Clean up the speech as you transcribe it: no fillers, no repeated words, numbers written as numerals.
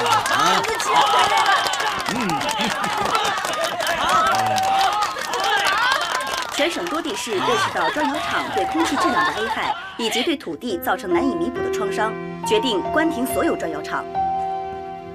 我的钱回来了！ 全省多地市认识到砖窑厂对空气质量的危害，以及对土地造成难以弥补的创伤，决定关停所有砖窑厂。